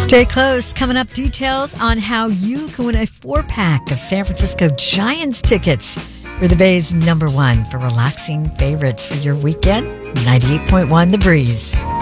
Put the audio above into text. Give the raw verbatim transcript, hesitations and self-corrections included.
Stay close. Coming up, details on how you can win a four-pack of San Francisco Giants tickets. We're the Bay's number one for relaxing favorites for your weekend. ninety-eight point one The Breeze.